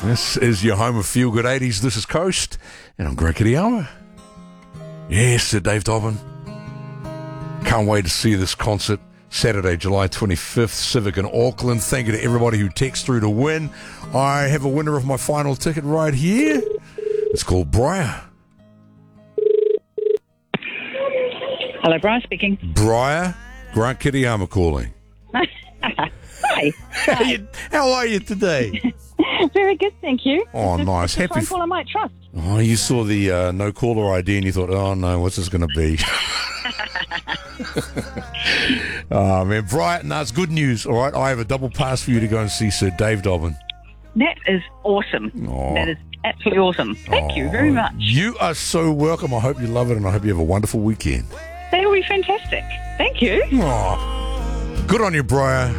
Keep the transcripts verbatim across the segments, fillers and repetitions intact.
This is your home of Feel Good eighties. This is Coast, and I'm Greg Kittyama. Yes, Sir Dave Dobbin. Can't wait to see this concert. Saturday, July twenty-fifth, Civic in Auckland. Thank you to everybody who texts through to win. I have a winner of my final ticket right here. It's called Briar. Hello, Briar speaking. Briar, Grant Kittyama calling. Hi. How, you, how are you today? Very good, thank you. Oh, It's nice. a Happy. phone call I might trust. Oh, you saw the uh, no caller I D and you thought, oh no, what's this going to be? Oh man, Brian, no, it's good news. All right, I have a double pass for you to go and see Sir Dave Dobbin. That is awesome. Oh. That is absolutely awesome. Thank Oh, you very much. You are so welcome. I hope you love it, and I hope you have a wonderful weekend. That will be fantastic. Thank you. Oh, good on you, Briar.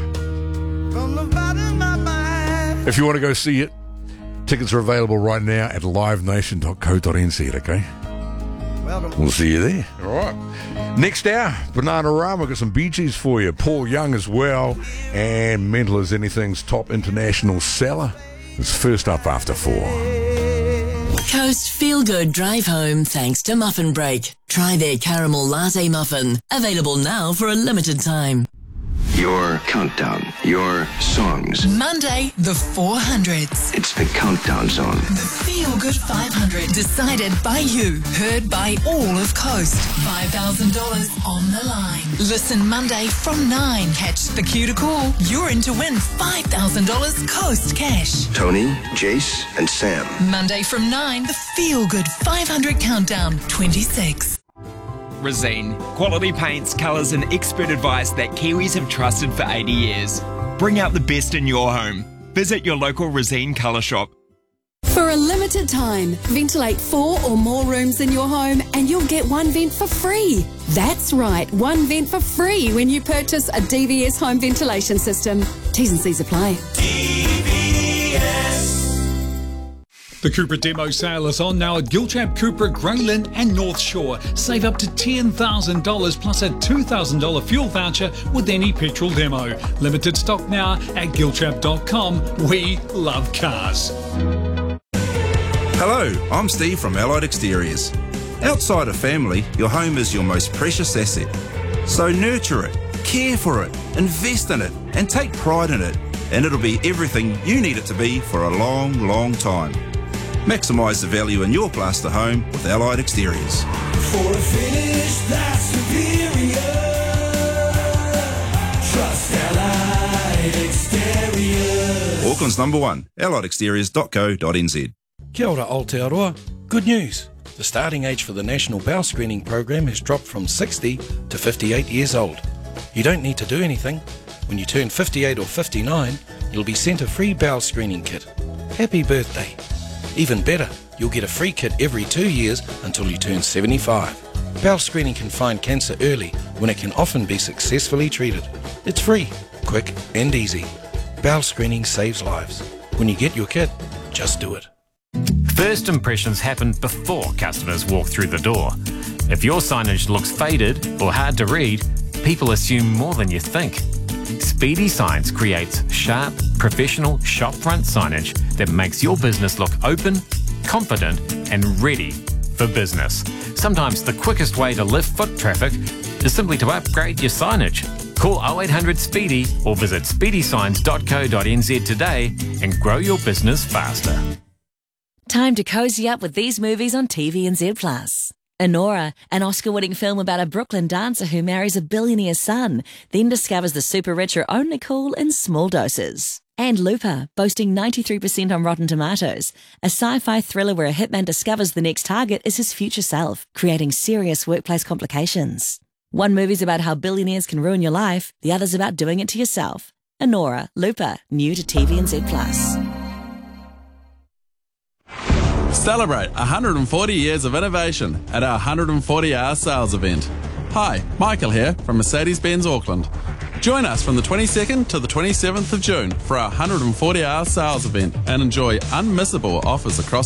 If you want to go see it, tickets are available right now at live nation dot co dot n z, okay? We'll see you there. All right. Next hour, Banana Rama, got some Bee Gees for you. Paul Young as well. And Mental as Anything's top international seller is first up after four. Coast Feel Good Drive Home thanks to Muffin Break. Try their caramel latte muffin. Available now for a limited time. Your countdown, your songs. Monday, the four hundreds. It's the countdown song. The Feel Good five hundred. Decided by you. Heard by all of Coast. five thousand dollars on the line. Listen Monday from nine. Catch the cue to call. You're in to win five thousand dollars Coast cash. Tony, Jace, and Sam. Monday from nine. The Feel Good five hundred Countdown twenty-six. Resene. Quality paints, colours and expert advice that Kiwis have trusted for eighty years. Bring out the best in your home. Visit your local Resene colour shop. For a limited time, ventilate four or more rooms in your home and you'll get one vent for free. That's right, one vent for free when you purchase a D V S home ventilation system. T's and C's apply. The Cupra demo sale is on now at Giltrap, Cupra, Greyland and North Shore. Save up to ten thousand dollars plus a two thousand dollars fuel voucher with any petrol demo. Limited stock now at giltrap dot com. We love cars. Hello, I'm Steve from Allied Exteriors. Outside of family, your home is your most precious asset. So nurture it, care for it, invest in it and take pride in it. And it'll be everything you need it to be for a long, long time. Maximise the value in your plaster home with Allied Exteriors. For a finish that's superior, trust Allied Exteriors. Auckland's number one, allied exteriors dot co dot n z. Kia ora Aotearoa. Good news. The starting age for the National Bowel Screening Program has dropped from sixty to fifty-eight years old. You don't need to do anything. When you turn fifty-eight or fifty-nine, you'll be sent a free bowel screening kit. Happy birthday. Even better, you'll get a free kit every two years until you turn seventy-five. Bowel screening can find cancer early when it can often be successfully treated. It's free, quick and easy. Bowel screening saves lives. When you get your kit, just do it. First impressions happen before customers walk through the door. If your signage looks faded or hard to read, people assume more than you think. Speedy Signs creates sharp, professional shopfront signage that makes your business look open, confident and ready for business. Sometimes the quickest way to lift foot traffic is simply to upgrade your signage. Call oh eight hundred SPEEDY or visit speedy signs dot co dot n z today and grow your business faster. Time to cozy up with these movies on T V N Z plus. Enora, an Oscar-winning film about a Brooklyn dancer who marries a billionaire's son, then discovers the super rich are only cool in small doses. And Looper, boasting ninety-three percent on Rotten Tomatoes, a sci-fi thriller where a hitman discovers the next target is his future self, creating serious workplace complications. One movie's about how billionaires can ruin your life, the other's about doing it to yourself. Enora, Looper, new to T V N Z plus. Celebrate one hundred forty years of innovation at our one hundred forty hour sales event. Hi, Michael here from Mercedes-Benz Auckland. Join us from the twenty-second to the twenty-seventh of June for our one hundred forty hour sales event and enjoy unmissable offers across